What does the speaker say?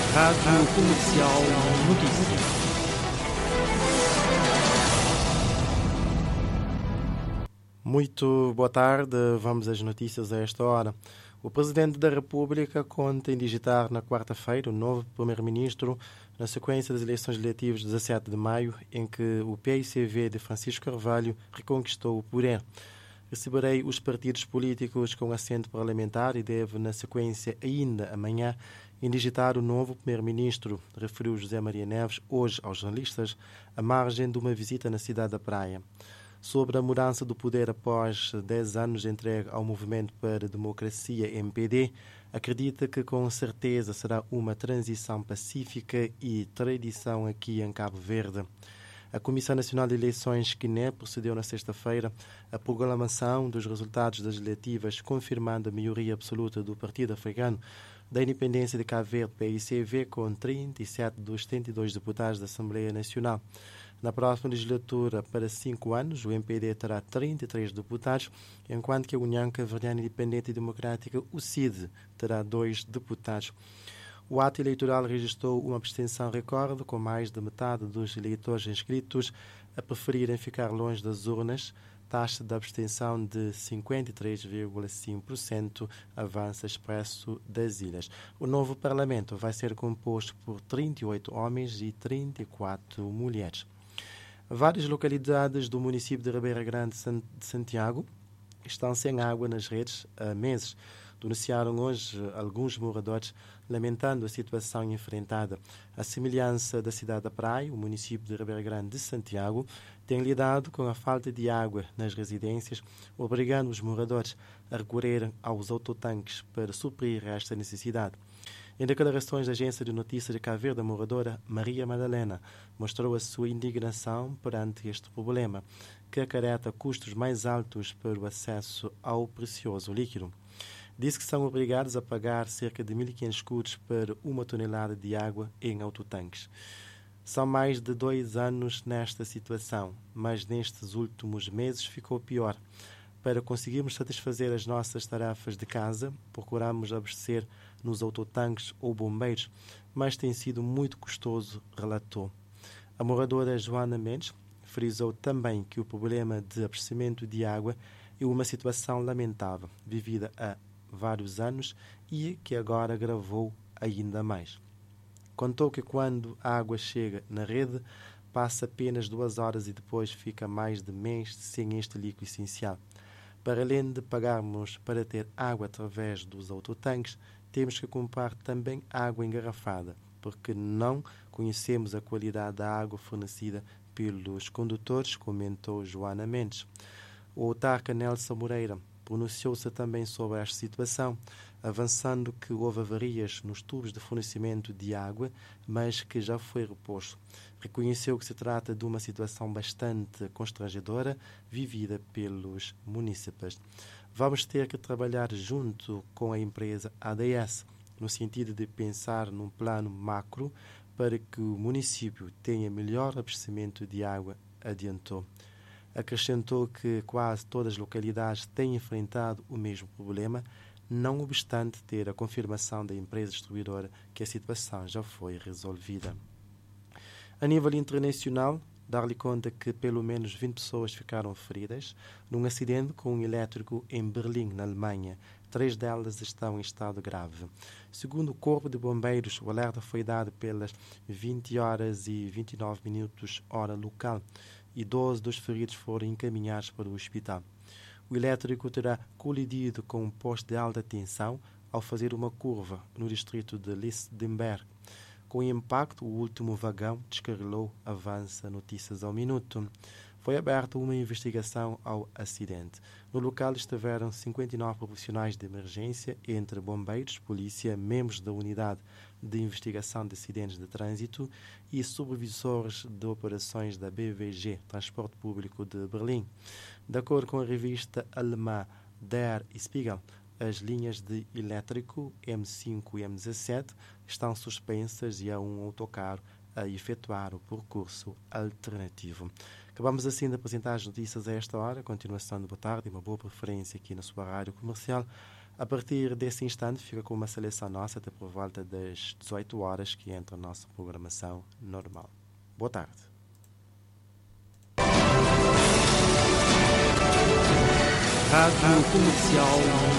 Rádio Comercial Notícias. Muito boa tarde, vamos às notícias a esta hora. O Presidente da República conta em digitar na quarta-feira o novo Primeiro-Ministro na sequência das eleições legislativas de 17 de maio, em que o PICV de Francisco Carvalho reconquistou o poder. Receberei os partidos políticos com assento parlamentar e deve, na sequência, ainda amanhã, indigitar o novo Primeiro-Ministro, referiu José Maria Neves hoje aos jornalistas, à margem de uma visita na cidade da Praia. Sobre a mudança do poder após 10 anos entregue ao Movimento para a Democracia, MPD, acredita que com certeza será uma transição pacífica e tradição aqui em Cabo Verde. A Comissão Nacional de Eleições, CNE, procedeu na sexta-feira à proclamação dos resultados das eleitivas, confirmando a maioria absoluta do Partido Africano da Independência de Cabo Verde, PICV, com 37 dos 72 deputados da Assembleia Nacional. Na próxima legislatura, para 5 anos, o MPD terá 33 deputados, enquanto que a União Cabo-Verdiana Independente e Democrática, o CID, terá 2 deputados. O ato eleitoral registrou uma abstenção recorde, com mais de metade dos eleitores inscritos a preferirem ficar longe das urnas. Taxa de abstenção de 53,5%, avança Expresso das Ilhas. O novo Parlamento vai ser composto por 38 homens e 34 mulheres. Várias localidades do município de Ribeira Grande de Santiago estão sem água nas redes há meses. Denunciaram hoje alguns moradores, lamentando a situação enfrentada. A semelhança da cidade da Praia, o município de Ribeira Grande de Santiago tem lidado com a falta de água nas residências, obrigando os moradores a recorrer aos autotanques para suprir esta necessidade. Em declarações da agência de notícias de Cabo Verde, a moradora Maria Madalena mostrou a sua indignação perante este problema, que acarreta custos mais altos para o acesso ao precioso líquido. Diz que são obrigados a pagar cerca de 1.500 escudos para uma tonelada de água em autotanques. São mais de 2 anos nesta situação, mas nestes últimos meses ficou pior. Para conseguirmos satisfazer as nossas tarefas de casa, procuramos abastecer nos autotanques ou bombeiros, mas tem sido muito custoso, relatou. A moradora Joana Mendes frisou também que o problema de abastecimento de água é uma situação lamentável, vivida há vários anos e que agora agravou ainda mais. Contou que quando a água chega na rede, passa apenas 2 horas e depois fica mais de mês sem este líquido essencial. Para além de pagarmos para ter água através dos autotanques, temos que comprar também água engarrafada, porque não conhecemos a qualidade da água fornecida pelos condutores, comentou Joana Mendes. O autarca Nelson Moreira pronunciou-se também sobre esta situação, avançando que houve avarias nos tubos de fornecimento de água, mas que já foi reposto. Reconheceu que se trata de uma situação bastante constrangedora vivida pelos munícipes. Vamos ter que trabalhar junto com a empresa ADS, no sentido de pensar num plano macro para que o município tenha melhor abastecimento de água, adiantou. Acrescentou que quase todas as localidades têm enfrentado o mesmo problema, não obstante ter a confirmação da empresa distribuidora que a situação já foi resolvida. A nível internacional, dar-lhe conta que pelo menos 20 pessoas ficaram feridas num acidente com um elétrico em Berlim, na Alemanha. 3 delas estão em estado grave. Segundo o Corpo de Bombeiros, o alerta foi dado pelas 20 horas e 29 minutos, hora local, e 12 dos feridos foram encaminhados para o hospital. O elétrico terá colidido com um poste de alta tensão ao fazer uma curva no distrito de Lichtenberg. Com o impacto, o último vagão descarrilou, avança Notícias ao Minuto. Foi aberta uma investigação ao acidente. No local estiveram 59 profissionais de emergência, entre bombeiros, polícia, membros da unidade de investigação de acidentes de trânsito e supervisores de operações da BVG, Transporte Público de Berlim. De acordo com a revista alemã Der Spiegel, as linhas de elétrico M5 e M17 estão suspensas e há um autocarro a efetuar o percurso alternativo. Acabamos assim de apresentar as notícias a esta hora. Continuação de boa tarde e uma boa preferência aqui na sua rádio comercial. A partir desse instante, fica com uma seleção nossa até por volta das 18 horas, que entra a nossa programação normal. Boa tarde. Rádio Comercial